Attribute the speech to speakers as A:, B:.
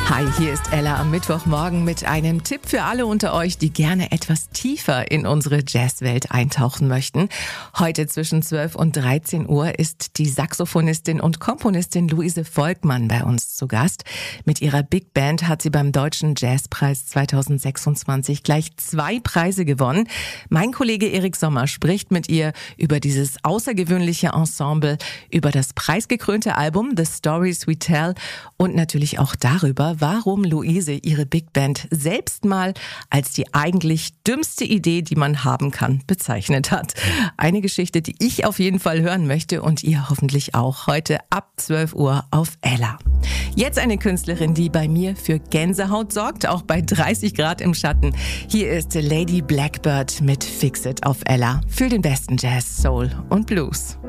A: Hi, hier ist Ella am Mittwochmorgen mit einem Tipp für alle unter euch, die gerne etwas tiefer in unsere Jazzwelt eintauchen möchten. Heute zwischen 12 und 13 Uhr ist die Saxophonistin und Komponistin Luise Volkmann bei uns zu Gast. Mit ihrer Big Band hat sie beim Deutschen Jazzpreis 2026 gleich 2 Preise gewonnen. Mein Kollege Erik Sommer spricht mit ihr über dieses außergewöhnliche Ensemble, über das preisgekrönte Album The Stories We Tell und natürlich auch darüber, warum Luise ihre Big Band selbst mal als die eigentlich dümmste Idee, die man haben kann, bezeichnet hat. Eine Geschichte, die ich auf jeden Fall hören möchte und ihr hoffentlich auch heute ab 12 Uhr auf Ella. Jetzt eine Künstlerin, die bei mir für Gänsehaut sorgt, auch bei 30 Grad im Schatten. Hier ist Lady Blackbird mit Fix It auf Ella für den besten Jazz, Soul und Blues.